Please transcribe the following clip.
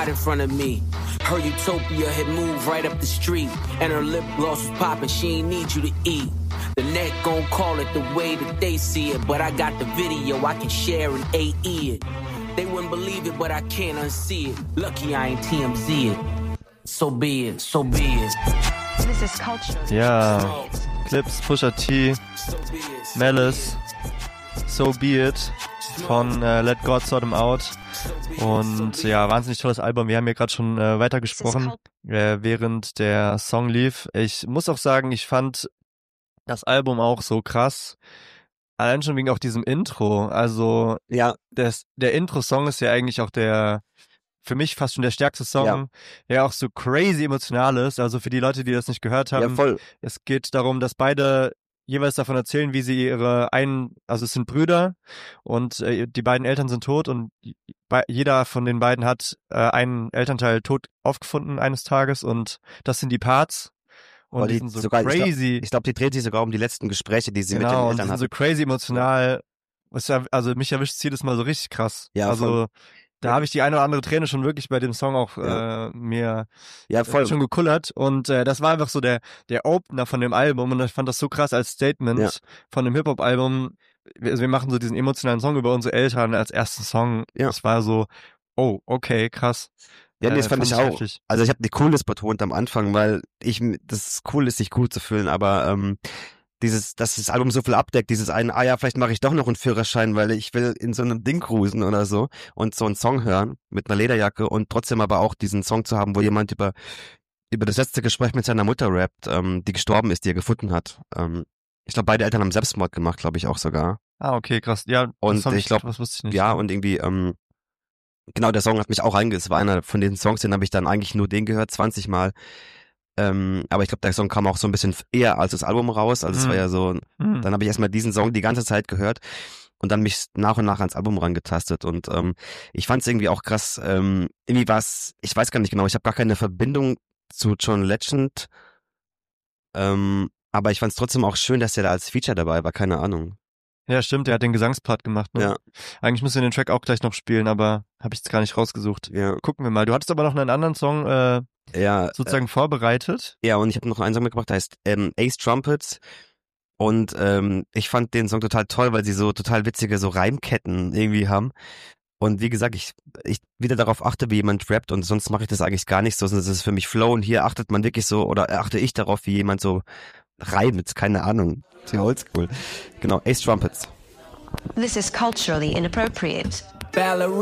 right in front of me. Her utopia had moved right up the street, and her lip gloss was popping, she ain't need you to eat. The net gon' call it the way that they see it, but I got the video, I can share and AE it. They wouldn't believe it, but I can't unsee it. Lucky I ain't TMZ it. So be it, so be it. This is culture. Ja, Clips, Pusha T, Malice, So Be It von Let God Sort Them Out. Und ja, wahnsinnig tolles Album. Wir haben hier gerade schon weitergesprochen, während der Song lief. Ich muss auch sagen, ich fand das Album auch so krass. Allein schon wegen auch diesem Intro. Also Ja, der Intro-Song ist ja eigentlich auch für mich fast schon der stärkste Song, der auch so crazy emotional ist. Also für die Leute, die das nicht gehört haben. ja, voll. Es geht darum, dass beide jeweils davon erzählen, wie sie also es sind Brüder und die beiden Eltern sind tot und jeder von den beiden hat einen Elternteil tot aufgefunden eines Tages und das sind die Parts. Und die sind so sogar, crazy. Ich glaube, die dreht sich sogar um die letzten Gespräche, die sie mit den Genau, und die Eltern sind hatten. so crazy emotional. Also mich erwischt es jedes Mal so richtig krass. Ja, also voll. da habe ich die eine oder andere Träne schon wirklich bei dem Song auch mir voll. schon gekullert. Und das war einfach so der Opener von dem Album. Und ich fand das so krass als Statement von dem Hip-Hop-Album. Wir machen so diesen emotionalen Song über unsere Eltern als ersten Song. Ja. Das war so, oh, okay, krass. Ja, nee, das fand ich auch. Heftig. Also ich habe die Coolness betont am Anfang, weil das cool ist, sich cool zu fühlen, aber dass das Album so viel abdeckt, dieses eine, ja, vielleicht mache ich doch noch einen Führerschein, weil ich will in so einem Ding cruisen oder so und so einen Song hören mit einer Lederjacke und trotzdem aber auch diesen Song zu haben, wo jemand über das letzte Gespräch mit seiner Mutter rappt, die gestorben ist, die er gefunden hat. Ich glaube, beide Eltern haben Selbstmord gemacht, glaube ich auch sogar. Ah, okay, krass. Ja, und ich glaube, was wusste ich nicht. Ja, und irgendwie, genau, der Song hat mich auch es war einer von den Songs, den habe ich dann eigentlich nur den gehört, 20 Mal. Aber ich glaube, der Song kam auch so ein bisschen eher als das Album raus. Also es war ja so, dann habe ich erstmal diesen Song die ganze Zeit gehört und dann mich nach und nach ans Album rangetastet. Und ich fand es irgendwie auch krass, irgendwie ich weiß gar nicht genau, ich habe gar keine Verbindung zu John Legend. Aber ich fand es trotzdem auch schön, dass der da als Feature dabei war, keine Ahnung. Ja, stimmt, der hat den Gesangspart gemacht. Ne? Ja. Eigentlich müssen wir den Track auch gleich noch spielen, aber habe ich jetzt gar nicht rausgesucht. Ja. Gucken wir mal. Du hattest aber noch einen anderen Song sozusagen vorbereitet. Ja, und ich habe noch einen Song mitgebracht, der heißt Ace Trumpets. Und ich fand den Song total toll, weil sie so total witzige so Reimketten irgendwie haben. Und wie gesagt, ich wieder darauf achte, wie jemand rappt und sonst mache ich das eigentlich gar nicht so. Das ist für mich Flow und hier achtet man wirklich so oder achte ich darauf, wie jemand so reimt, keine Ahnung. Sehr oldschool. Genau, Ace Trumpets. This is culturally inappropriate. Ballerina.